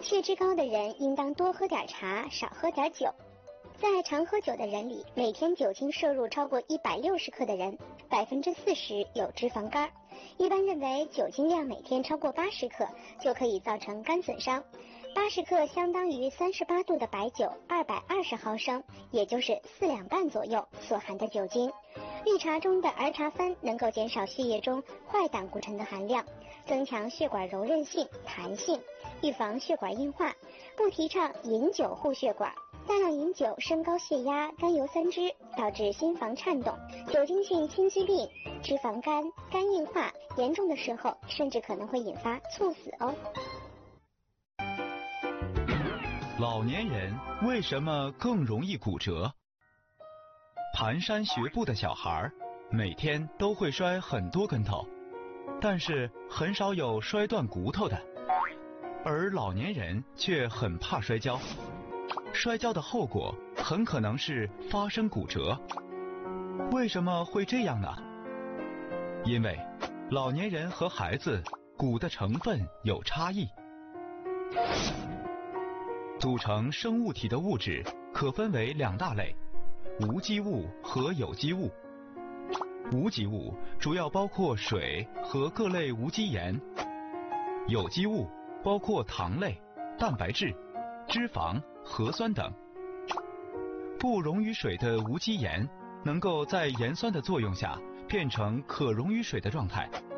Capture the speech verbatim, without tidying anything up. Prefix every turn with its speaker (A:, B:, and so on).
A: 血脂高的人应当多喝点茶，少喝点酒。在常喝酒的人里，每天酒精摄入超过一百六十克的人，百分之四十有脂肪肝。一般认为，酒精量每天超过八十克就可以造成肝损伤。八十克相当于三十八度的白酒二百二十毫升，也就是四两半左右所含的酒精。绿茶中的儿茶酚能够减少血液中坏胆固醇的含量，增强血管柔韧性、弹性，预防血管硬化。不提倡饮酒护血管。大量饮酒升高血压、甘油三酯，导致心房颤动，酒精性心肌病、脂肪肝、肝硬化，严重的时候甚至可能会引发猝死哦。
B: 老年人为什么更容易骨折？蹒跚学步的小孩每天都会摔很多跟头，但是很少有摔断骨头的，而老年人却很怕摔跤。摔跤的后果很可能是发生骨折。为什么会这样呢？因为老年人和孩子骨的成分有差异。组成生物体的物质可分为两大类，无机物和有机物。无机物主要包括水和各类无机盐，有机物包括糖类、蛋白质、脂肪、核酸等。不溶于水的无机盐能够在盐酸的作用下变成可溶于水的状态，